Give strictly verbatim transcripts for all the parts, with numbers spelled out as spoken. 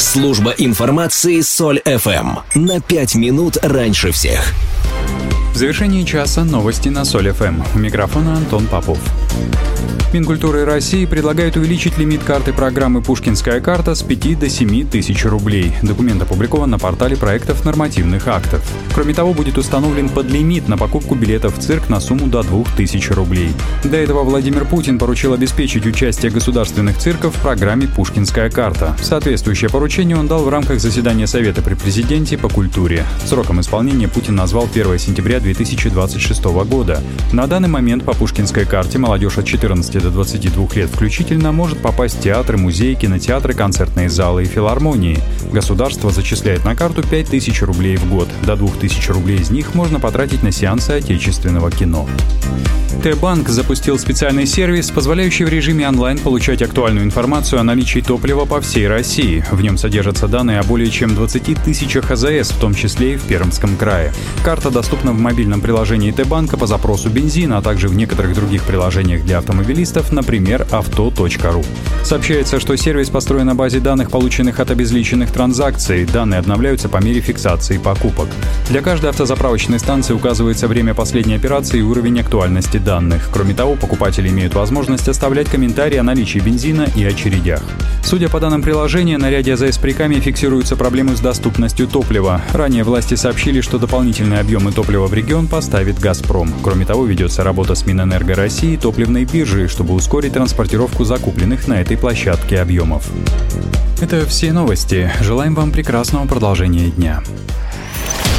Служба информации Соль эф эм. На пять минут раньше всех. В завершении часа новости на Соль эф эм. У микрофона Антон Попов. Минкультуры России предлагает увеличить лимит карты программы «Пушкинская карта» с пяти до семи тысяч рублей. Документ опубликован на портале проектов нормативных актов. Кроме того, будет установлен подлимит на покупку билетов в цирк на сумму до двух тысяч рублей. До этого Владимир Путин поручил обеспечить участие государственных цирков в программе «Пушкинская карта». Соответствующее поручение он дал в рамках заседания Совета при президенте по культуре. Сроком исполнения Путин назвал первое сентября две тысячи двадцать шестого года. На данный момент по «Пушкинской карте» молодежь от четырнадцати до двадцати двух лет включительно может попасть в театры, музеи, кинотеатры, концертные залы и филармонии. Государство зачисляет на карту пять тысяч рублей в год. До двух тысяч рублей из них можно потратить на сеансы отечественного кино. Т-банк запустил специальный сервис, позволяющий в режиме онлайн получать актуальную информацию о наличии топлива по всей России. В нем содержатся данные о более чем двадцати тысячах а зэ эс, в том числе и в Пермском крае. Карта доступна в мобильном приложении Т-банка по запросу бензина, а также в некоторых других приложениях для автомобилистов, например, авто точка ру. Сообщается, что сервис построен на базе данных, полученных от обезличенных транзакций. Данные обновляются по мере фиксации покупок. Для каждой автозаправочной станции указывается время последней операции и уровень актуальности данных. Кроме того, покупатели имеют возможность оставлять комментарии о наличии бензина и очередях. Судя по данным приложения, на ряде а зэ эс при Каме фиксируются проблемы с доступностью топлива. Ранее власти сообщили, что дополнительные объемы топлива в регион поставит «Газпром». Кроме того, ведется работа с Минэнерго России и топливной биржей, чтобы ускорить транспортировку закупленных на этой площадке объемов. Это все новости. Желаем вам прекрасного продолжения дня.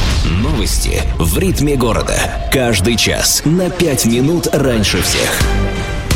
Новости в ритме города. Каждый час на пять минут раньше всех.